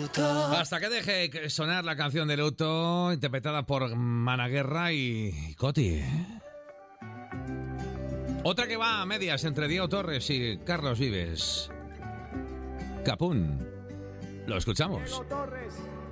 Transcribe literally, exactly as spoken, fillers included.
Hasta que deje sonar la canción de luto, interpretada por Managuerra y Coti. Otra que va a medias entre Diego Torres y Carlos Vives. Capún. Lo escuchamos. Diego Torres.